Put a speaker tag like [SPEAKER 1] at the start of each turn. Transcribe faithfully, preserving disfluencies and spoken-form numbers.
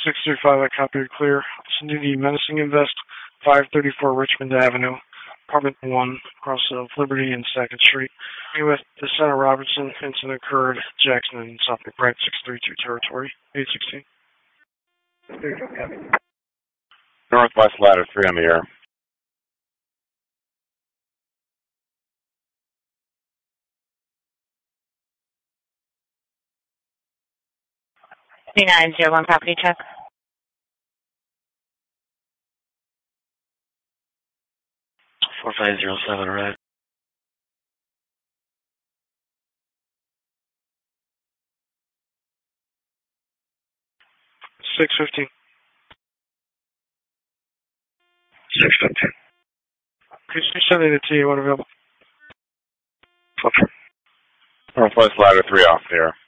[SPEAKER 1] six three five, I copy you clear. Snooty Menacing Invest, five thirty-four Richmond Avenue, apartment one, across of Liberty and second Street. With the Senator Robertson incident occurred, Jackson and Suffolk, right, six three two territory, eight sixteen.
[SPEAKER 2] Northwest ladder three on the air.
[SPEAKER 3] three nine zero one property check.
[SPEAKER 4] four five zero seven, right.
[SPEAKER 1] six fifteen.
[SPEAKER 4] six fifteen.
[SPEAKER 1] Could you send me the T one available?
[SPEAKER 2] Northwest ladder three off the air.